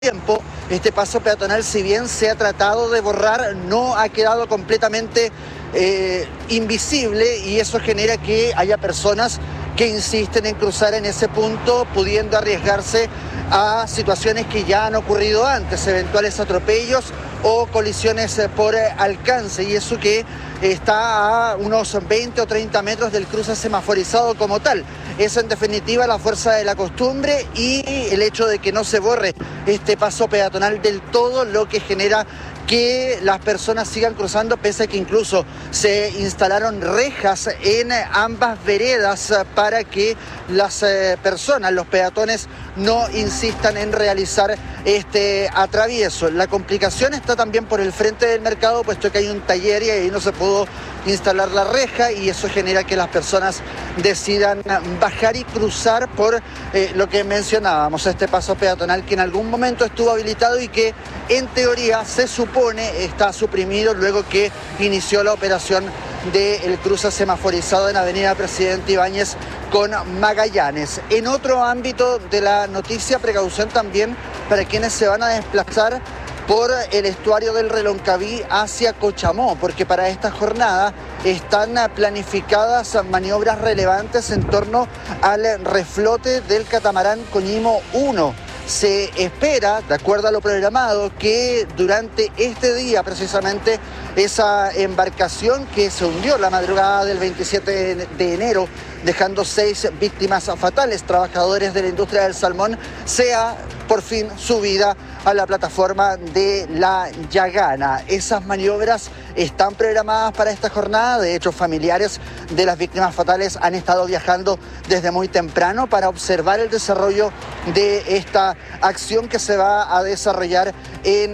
tiempo, este paso peatonal, si bien se ha tratado de borrar, no ha quedado completamente invisible, y eso genera que haya personas que insisten en cruzar en ese punto, pudiendo arriesgarse a situaciones que ya han ocurrido antes, eventuales atropellos o colisiones por alcance, y eso que está a unos 20 o 30 metros del cruce semaforizado como tal. Es en definitiva la fuerza de la costumbre y el hecho de que no se borre este paso peatonal del todo, lo que genera que las personas sigan cruzando, pese a que incluso se instalaron rejas en ambas veredas para que las personas, los peatones, no insistan en realizar este atravieso. La complicación está también por el frente del mercado, puesto que hay un taller y ahí no se pudo instalar la reja, y eso genera que las personas decidan bajar y cruzar por lo que mencionábamos, este paso peatonal que en algún momento estuvo habilitado y que en teoría se supone está suprimido luego que inició la operación del cruce semaforizado en Avenida Presidente Ibáñez con Magallanes. En otro ámbito de la noticia, precaución también para quienes se van a desplazar por el estuario del Reloncaví hacia Cochamó, porque para esta jornada están planificadas maniobras relevantes en torno al reflote del catamarán Coñimo 1. Se espera, de acuerdo a lo programado, que durante este día precisamente esa embarcación que se hundió la madrugada del 27 de enero, dejando 6 víctimas fatales, trabajadores de la industria del salmón, sea por fin subida a la plataforma de La Yagana. Esas maniobras están programadas para esta jornada. De hecho, familiares de las víctimas fatales han estado viajando desde muy temprano para observar el desarrollo de esta acción que se va a desarrollar en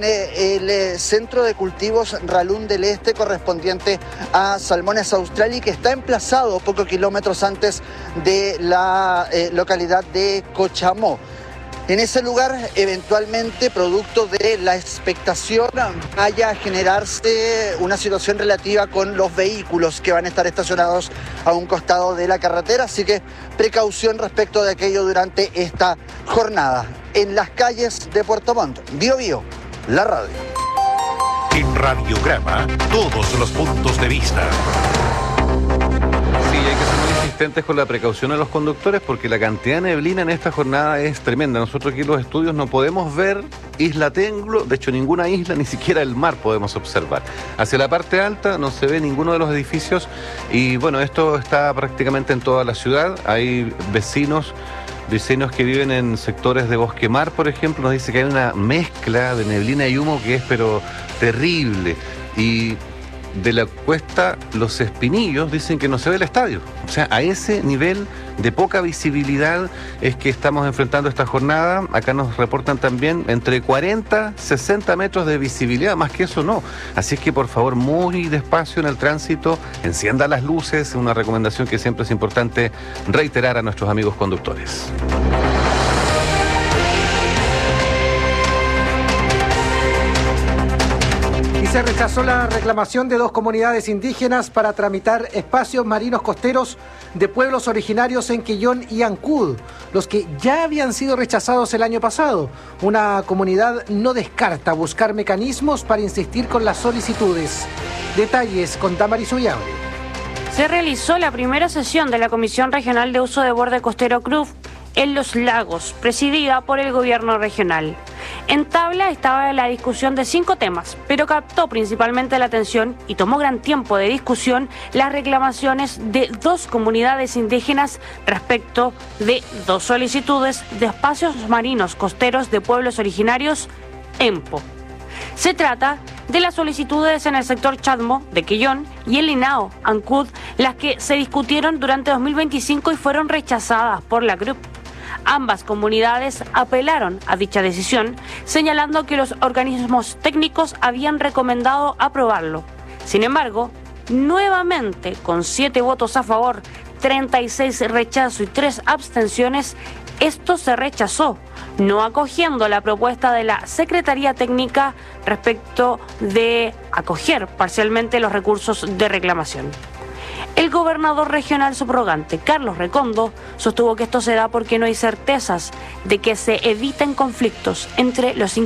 el Centro de Cultivos Ralún del Este, correspondiente a Salmones Australia, y que está emplazado pocos kilómetros antes de la localidad de Cochamó. En ese lugar, eventualmente, producto de la expectación, vaya a generarse una situación relativa con los vehículos que van a estar estacionados a un costado de la carretera, así que precaución respecto de aquello durante esta jornada. En las calles de Puerto Montt, Bío Bío, la radio. En Radiograma, todos los puntos de vista. Sí, hay que ser muy insistentes con la precaución a los conductores, porque la cantidad de neblina en esta jornada es tremenda. Nosotros aquí en los estudios no podemos ver Isla Tenglo, de hecho ninguna isla, ni siquiera el mar podemos observar. Hacia la parte alta no se ve ninguno de los edificios, y bueno, esto está prácticamente en toda la ciudad. Hay vecinos que viven en sectores de Bosque Mar, por ejemplo, nos dice que hay una mezcla de neblina y humo que es pero terrible. Y de la cuesta Los Espinillos dicen que no se ve el estadio. O sea, a ese nivel de poca visibilidad es que estamos enfrentando esta jornada. Acá nos reportan también entre 40, 60 metros de visibilidad, más que eso no. Así es que por favor, muy despacio en el tránsito, encienda las luces, una recomendación que siempre es importante reiterar a nuestros amigos conductores. Se rechazó la reclamación de 2 comunidades indígenas para tramitar espacios marinos costeros de pueblos originarios en Quillón y Ancud, los que ya habían sido rechazados el año pasado. Una comunidad no descarta buscar mecanismos para insistir con las solicitudes. Detalles con Damaris Ullable. Se realizó la primera sesión de la Comisión Regional de Uso de Borde Costero CRUB en Los Lagos, presidida por el gobierno regional. En tabla estaba la discusión de 5 temas, pero captó principalmente la atención y tomó gran tiempo de discusión las reclamaciones de 2 comunidades indígenas respecto de 2 solicitudes de espacios marinos costeros de pueblos originarios, EMPO. Se trata de las solicitudes en el sector Chadmo de Quillón y el Linao, Ancud, las que se discutieron durante 2025 y fueron rechazadas por la CRUB. Ambas comunidades apelaron a dicha decisión, señalando que los organismos técnicos habían recomendado aprobarlo. Sin embargo, nuevamente, con 7 votos a favor, 36 rechazo y 3 abstenciones, esto se rechazó, no acogiendo la propuesta de la Secretaría Técnica respecto de acoger parcialmente los recursos de reclamación. El gobernador regional subrogante, Carlos Recondo, sostuvo que esto se da porque no hay certezas de que se eviten conflictos entre los